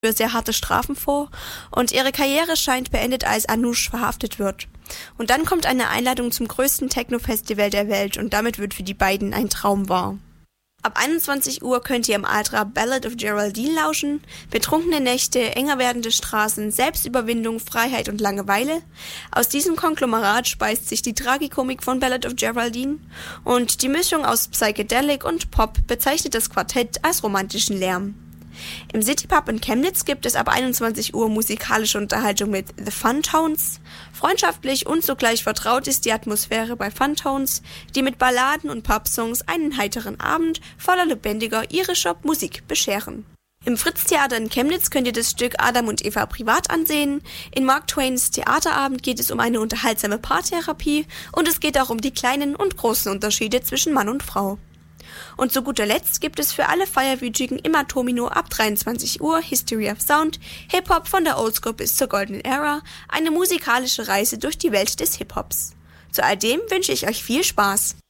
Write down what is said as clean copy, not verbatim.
für sehr harte Strafen vor und ihre Karriere scheint beendet, als Anoush verhaftet wird. Und dann kommt eine Einladung zum größten Techno-Festival der Welt und damit wird für die beiden ein Traum wahr. Ab 21 Uhr könnt ihr im Ultra Ballad of Geraldine lauschen, betrunkene Nächte, enger werdende Straßen, Selbstüberwindung, Freiheit und Langeweile. Aus diesem Konglomerat speist sich die Tragikomik von Ballad of Geraldine und die Mischung aus Psychedelic und Pop bezeichnet das Quartett als romantischen Lärm. Im Citypub in Chemnitz gibt es ab 21 Uhr musikalische Unterhaltung mit The Funtones. Freundschaftlich und zugleich vertraut ist die Atmosphäre bei Funtones, die mit Balladen und Popsongs einen heiteren Abend voller lebendiger irischer Musik bescheren. Im Fritz-Theater in Chemnitz könnt ihr das Stück Adam und Eva privat ansehen. In Mark Twains Theaterabend geht es um eine unterhaltsame Paartherapie und es geht auch um die kleinen und großen Unterschiede zwischen Mann und Frau. Und zu guter Letzt gibt es für alle Feierwütigen im Atomino ab 23 Uhr History of Sound, Hip-Hop von der Oldschool bis zur Golden Era, eine musikalische Reise durch die Welt des Hip-Hops. Zu all dem wünsche ich euch viel Spaß.